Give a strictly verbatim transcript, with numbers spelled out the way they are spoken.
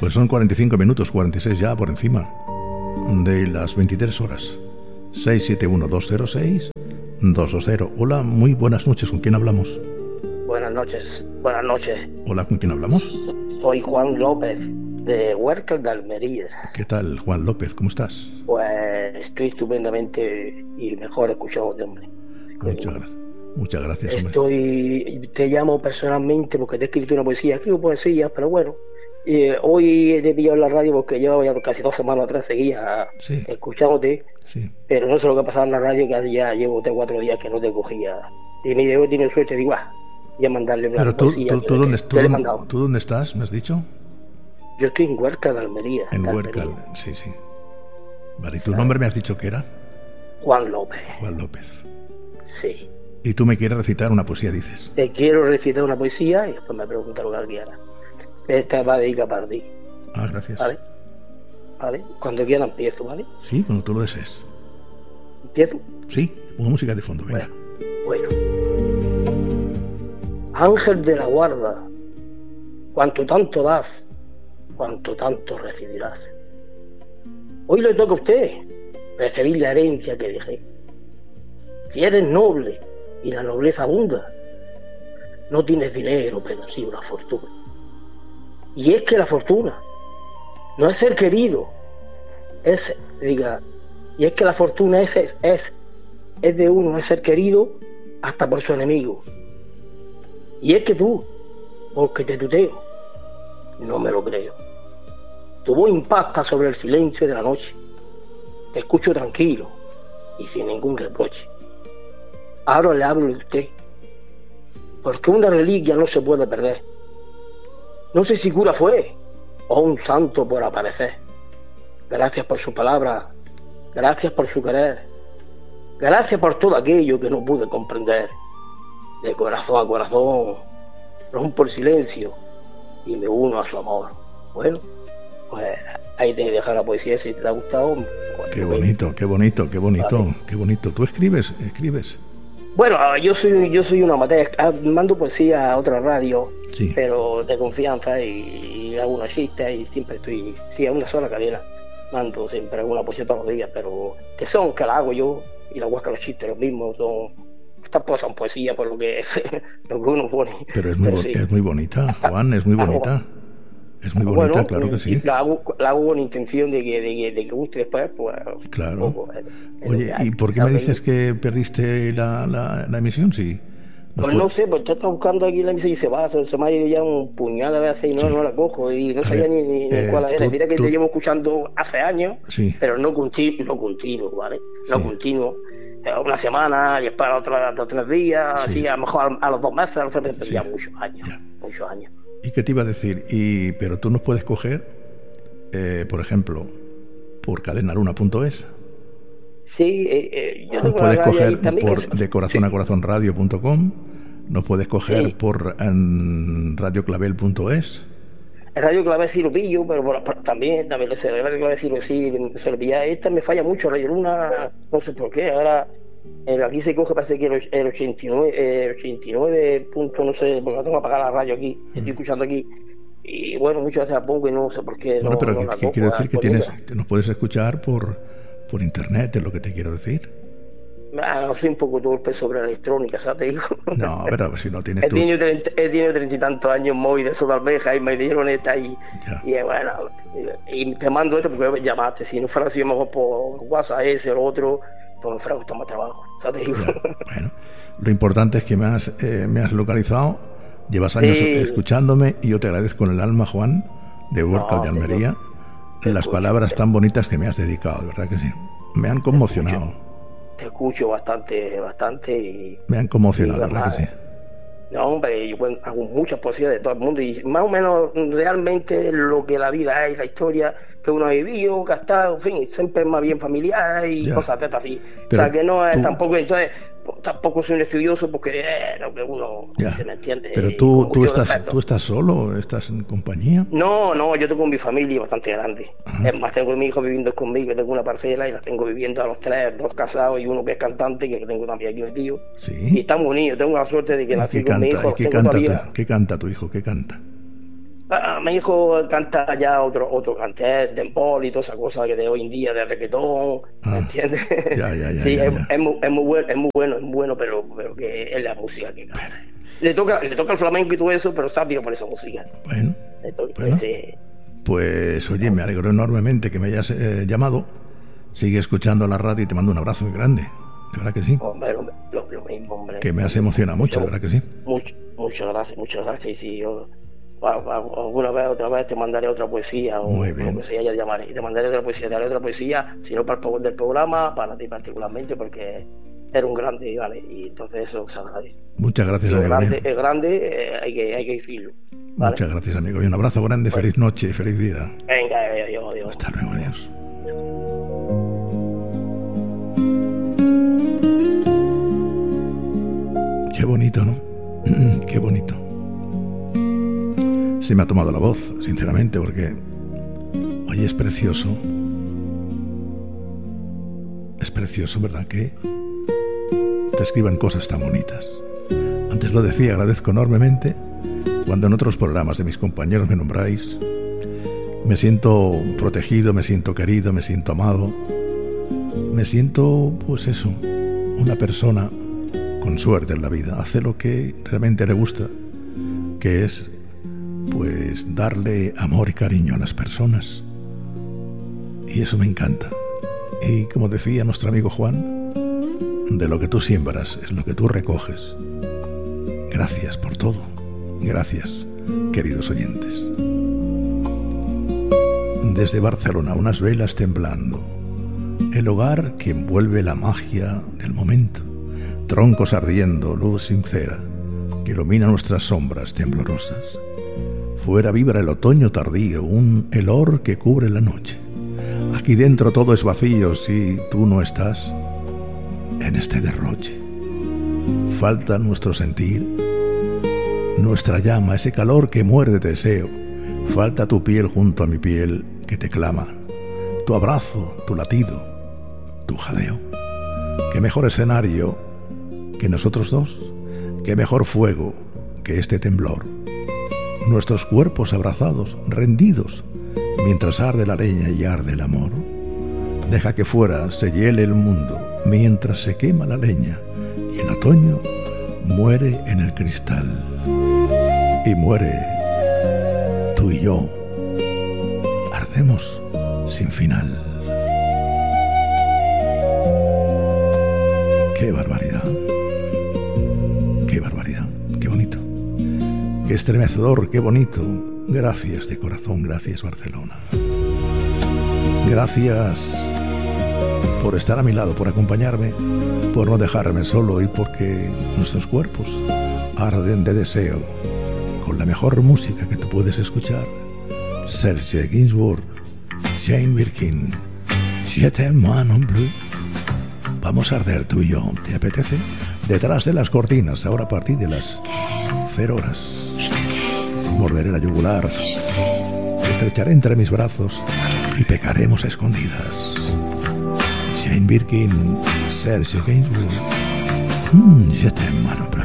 Pues son cuarenta y cinco minutos, cuarenta y seis ya por encima de las veintitrés horas. seis siete uno dos cero seis dos dos cero. Hola, muy buenas noches. ¿Con quién hablamos? Buenas noches, buenas noches. Hola, ¿con quién hablamos? Soy Juan López, de Huércal de Almería. ¿Qué tal, Juan López? ¿Cómo estás? Pues estoy estupendamente y mejor escuchado de hombre. Muchas gracias. Muchas gracias, hombre. Estoy, te llamo personalmente porque te he escrito una poesía, escribo poesía, pero bueno, eh, hoy he debido en la radio porque yo ya casi dos semanas atrás seguía sí. escuchándote, sí. pero no sé lo que pasaba en la radio, que ya llevo tres o cuatro días que no te cogía. Y me llegó, tiene suerte, digo, ah, voy a mandarle una pero tú, poesía. Tú, que tú, le, dónde, que tú, le he dónde, mandado. ¿Tú dónde estás, me has dicho? Yo estoy en Huércal de Almería. En de Huércal, Almería. sí, sí. Vale, ¿y tu nombre me has dicho que era? Juan López. Juan López. Sí. Y tú me quieres recitar una poesía, dices. Te quiero recitar una poesía y después me preguntas lo que quieras. Esta va dedicada para ti. Ah, gracias. ¿Vale? ¿Vale? Cuando quiera empiezo, ¿vale? Sí, cuando tú lo desees. ¿Empiezo? Sí, pongo música de fondo, venga. Bueno. bueno. Ángel de la guarda, cuanto tanto das, cuanto tanto recibirás. Hoy le toca a usted recibir la herencia que dejé. Si eres noble y la nobleza abunda, no tienes dinero, pero sí una fortuna. Y es que la fortuna no es ser querido, es, diga, y es que la fortuna es, es, es, es de uno, es ser querido hasta por su enemigo. Y es que tú, porque te tuteo, no me lo creo. Tu voz impacta sobre el silencio de la noche. Te escucho tranquilo y sin ningún reproche. Ahora le hablo de usted, porque una reliquia no se puede perder. No sé si cura fue o un santo por aparecer. Gracias por su palabra, gracias por su querer, gracias por todo aquello que no pude comprender. De corazón a corazón, rompo el silencio y me uno a su amor. Bueno, pues ahí te dejar la poesía, si te ha gustado. Pues, qué bonito, qué bonito, qué bonito, vale. Qué bonito. ¿Tú escribes? ¿Escribes? Bueno, yo soy yo soy un amateur, mando poesía a otra radio, sí. pero de confianza y, y hago unos chistes y siempre estoy, sí, a una sola cadena, mando siempre alguna poesía todos los días, pero que son, que la hago yo y la huasca los chistes los mismos, son, estas cosas son poesía por lo que, lo que uno pone. Pero es muy, pero sí. es muy bonita, Juan, es muy bonita. Hago, Es muy bonita, bueno, claro que sí. La hago, la hago con intención de que, de, que, de que guste después, pues... Claro. Poco, es, es Oye, ¿y por qué me dices que perdiste la, la, la emisión? Sí. Pues puede... no sé, pues te está buscando aquí la emisión y se va, se, se me ha ido ya un puñado de veces y no, sí. no la cojo y no a sabía ver, ni, ni, eh, ni cuál era. Tú, Mira que tú... te llevo escuchando hace años, sí. pero no continuo, no continuo, ¿vale? No sí. continuo. Una semana y para otros otro tres días, sí. así a lo mejor a, a los dos meses, a los tres meses, sí. ya muchos años, ya. muchos años. ¿Y qué te iba a decir? Y, pero tú nos puedes coger, eh, por ejemplo, por cadenaluna punto es. Sí, eh, eh, yo nos puedes coger por que... de corazón sí. a corazón radio punto com, nos puedes coger sí. por um, radio clavel punto es. El Radio Clavel sí lo pillo, pero por, por, también, también el Radio Clavel sí lo, sí, se lo pilla. Esta me falla mucho, Radio Luna, no sé por qué, ahora... El, aquí se coge, parece que el, el ochenta y nueve, el ochenta y nueve punto, no sé, porque no tengo que apagar la radio aquí, mm. estoy escuchando aquí, y bueno, muchas veces la pongo y no sé por qué. Bueno, no, pero no ¿qué, la ¿qué quiere decir? Que tienes, ella. nos puedes escuchar por, por internet, es lo que te quiero decir. Ah, no soy un poco torpe sobre la electrónica, ¿sabes? Te digo. No, pero si no tienes he tú... Tenido treinta, he tenido treinta y tantos años móvil de eso de almeja y me dieron esta y, y bueno, y te mando esto porque llamaste, si no fuera así, mejor por WhatsApp ese o lo otro, pues me fuera costado más trabajo, ¿sabes? Te digo. Ya, bueno, lo importante es que me has, eh, me has localizado, llevas años sí. escuchándome y yo te agradezco en el alma, Juan, de Huércal no, de Almería, te las escucho, palabras te... tan bonitas que me has dedicado, de verdad que sí, me han conmocionado. Te escucho bastante, bastante y... Me han conmocionado, ¿verdad que sí? No, hombre, yo hago muchas poesías de todo el mundo y más o menos realmente lo que la vida es, la historia que uno ha vivido, que ha estado, en fin, siempre más bien familiar y ya. Cosas de estas así. Pero o sea, que no es tú... tampoco, entonces, pues, tampoco soy un estudioso porque es lo que uno ya. se me entiende. Pero tú, tú, estás, ¿tú estás solo? ¿Estás en compañía? No, no, yo tengo mi familia bastante grande. Ajá. Es más, tengo a mi hijo viviendo conmigo, tengo una parcela y la tengo viviendo a los tres, dos casados y uno que es cantante, que lo tengo también aquí metido. Sí. Y estamos unidos, tengo la suerte de que nací con mi hijo. ¿Qué canta, ¿Qué canta tu hijo? ¿Qué canta? Ah, mi hijo canta ya otro otro cante, dembow y toda esa cosa que de hoy en día de reggaetón, ¿me Ah, entiendes? ya, ya, ya, Sí, ya, es, ya. es muy, es muy bueno, es muy bueno, es muy bueno, pero, pero que es la música que canta. Le toca, le toca el flamenco y todo eso, pero sátiro por esa música. Bueno, Le toca, bueno. sí. Pues oye, me alegro enormemente que me hayas eh, llamado. Sigue escuchando la radio y te mando un abrazo muy grande. De verdad que sí. Hombre, lo, lo- lo mismo, hombre. Que me has emocionado mucho, de verdad que sí. Mucho, muchas gracias, muchas gracias. Y si yo va- va- alguna vez, otra vez te mandaré otra poesía o Muy bien. lo que sea, ya te llamaré. Y te mandaré otra poesía, te haré otra poesía, si no para el pro- del programa, para ti particularmente, porque eres un grande, ¿vale? Y entonces eso se agradece. Muchas gracias, Lo amigo grande mío. es grande, eh, hay que, hay que decirlo. ¿Vale? Muchas gracias, amigo. Y un abrazo grande, Bueno. feliz noche y feliz vida. Venga, adiós, adiós. Hasta luego, adiós. Qué bonito, ¿no? Qué bonito. Se me ha tomado la voz, sinceramente, porque oye, es precioso. Es precioso, ¿verdad? Que te escriban cosas tan bonitas. Antes lo decía, agradezco enormemente cuando en otros programas de mis compañeros me nombráis. Me siento protegido, me siento querido, me siento amado. Me siento, pues eso, una persona con suerte en la vida. Hace lo que realmente le gusta, que es, pues, darle amor y cariño a las personas. Y eso me encanta. Y como decía nuestro amigo Juan, de lo que tú siembras es lo que tú recoges. Gracias por todo. Gracias, queridos oyentes. Desde Barcelona, unas velas temblando. El hogar que envuelve la magia del momento. Troncos ardiendo, luz sincera, que ilumina nuestras sombras temblorosas. Fuera vibra el otoño tardío, un helor que cubre la noche. Aquí dentro todo es vacío si tú no estás en este derroche. Falta nuestro sentir, nuestra llama, ese calor que muere de deseo. Falta tu piel junto a mi piel que te clama, tu abrazo, tu latido, tu jadeo. Qué mejor escenario que nosotros dos, qué mejor fuego que este temblor. Nuestros cuerpos abrazados, rendidos, mientras arde la leña y arde el amor. Deja que fuera se hiele el mundo mientras se quema la leña y el otoño muere en el cristal. Y muere tú y yo. Ardemos sin final. ¡Qué barbaridad! ¡Qué barbaridad! ¡Qué bonito! ¡Qué estremecedor! ¡Qué bonito! Gracias de corazón, gracias Barcelona. Gracias por estar a mi lado, por acompañarme, por no dejarme solo y porque nuestros cuerpos arden de deseo con la mejor música que tú puedes escuchar. Serge Gainsbourg, Jane Birkin, Je t'aime en bleu. Vamos a arder tú y yo, ¿te apetece? Detrás de las cortinas, ahora a partir de las cero horas. Morderé la yugular, te estrecharé entre mis brazos y pecaremos a escondidas. Jane Birkin, Serge Gainsbourg, mm, Je t'aime en bleu.